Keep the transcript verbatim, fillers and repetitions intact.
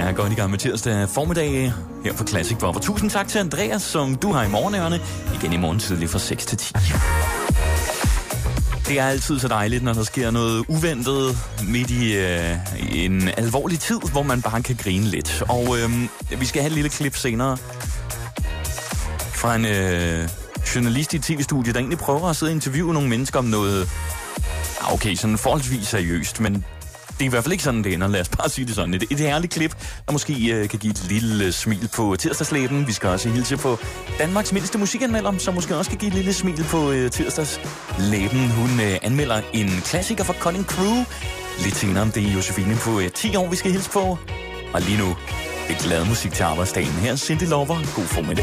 er godt i gang med tirsdag formiddag her på Classic Bopper. Tusind tak til Andreas, som du har i morgenørene. Igen i morgen tidlig fra seks til ti. Det er altid så dejligt, når der sker noget uventet midt i øh, en alvorlig tid, hvor man bare kan grine lidt. Og øh, vi skal have et lille klip senere fra en øh, journalist i et tv-studie, der egentlig prøver at sidde og interviewe nogle mennesker om noget, okay, sådan forholdsvis seriøst, men det er i hvert fald ikke sådan, det ender. Lad os bare sige det sådan. Et, et herligt klip, der måske øh, kan give et lille smil på tirsdagslæben. Vi skal også hilse på Danmarks mindste musikanmelder, som måske også kan give et lille smil på øh, tirsdagslæben. Hun øh, anmelder en klassiker fra Cutting Crew. Lidt senere om det er Josefine på øh, ti år, vi skal hilse på. Og lige nu, et glad musik til arbejdsdagen. Her er Cyndi Lauper. God formiddag.